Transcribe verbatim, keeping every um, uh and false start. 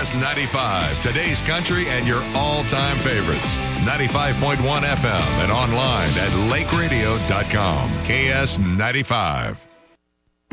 S ninety-five, today's country and your all-time favorites. ninety-five point one F M and online at lake radio dot com. K S ninety-five.